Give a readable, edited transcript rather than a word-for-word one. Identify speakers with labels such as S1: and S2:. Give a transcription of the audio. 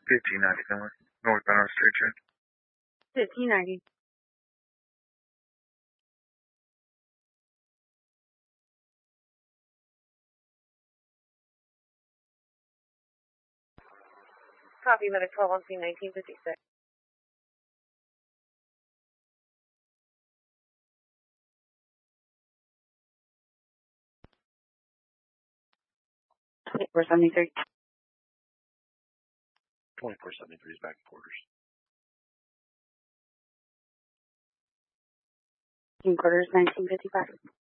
S1: 1590 northbound State Train.
S2: 1590. Copy, medic 1213, 1956. We're 73.
S3: 2473 is back in quarters.
S2: In quarters, 1955.